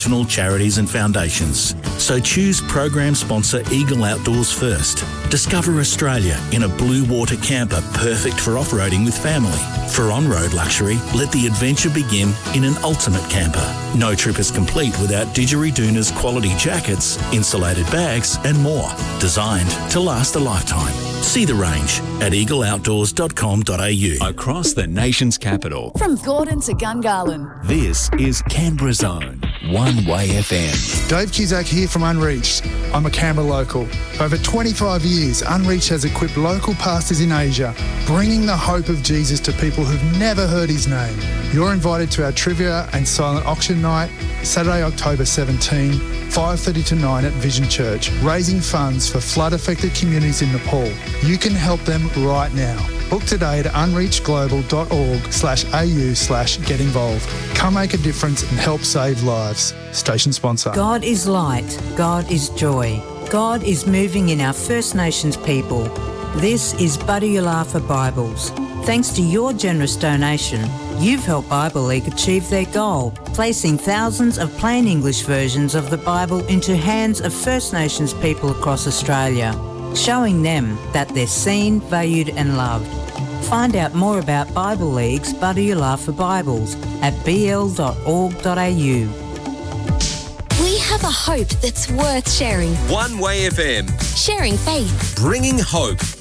charities and foundations. So choose program sponsor Eagle Outdoors first. Discover Australia in a blue water camper perfect for off-roading with family. For on-road luxury, let the adventure begin in an ultimate camper. No trip is complete without Didgeridoon's quality jackets, insulated bags and more. Designed to last a lifetime. See the range at eagleoutdoors.com.au. Across the nation's capital. From Gordon to Gungahlin. This is Canberra's own One Way FM. Dave Cusack here from Unreached. I'm a Canberra local. For over 25 years, Unreached has equipped local pastors in Asia, bringing the hope of Jesus to people who've never heard his name. You're invited to our trivia and silent auction night, Saturday, October 17, 5:30 to 9 at Vision Church, raising funds for flood-affected communities in Nepal. You can help them right now. Book today at unreachglobal.org.au/get involved. Come make a difference and help save lives. Station sponsor. God is light. God is joy. God is moving in our First Nations people. This is Buddyulafa Bibles. Thanks to your generous donation, you've helped Bible League achieve their goal, placing thousands of plain English versions of the Bible into hands of First Nations people across Australia, showing them that they're seen, valued and loved. Find out more about Bible League's Buddyulafa Bibles at bl.org.au. We have a hope that's worth sharing. One Way FM. Sharing faith. Bringing hope.